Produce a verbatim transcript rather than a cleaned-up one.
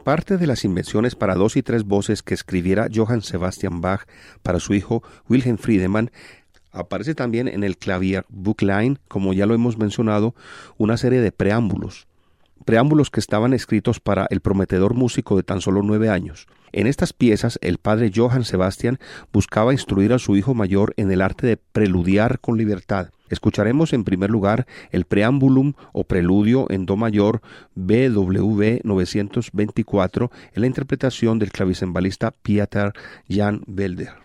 Aparte de las invenciones para dos y tres voces que escribiera Johann Sebastian Bach para su hijo Wilhelm Friedemann, aparece también en el Klavierbuchlein, como ya lo hemos mencionado, una serie de preámbulos. Preámbulos que estaban escritos para el prometedor músico de tan solo nueve años. En estas piezas, el padre Johann Sebastian buscaba instruir a su hijo mayor en el arte de preludiar con libertad. Escucharemos en primer lugar el preámbulum o preludio en do mayor B W novecientos veinticuatro en la interpretación del clavicembalista Pieter Jan Belder.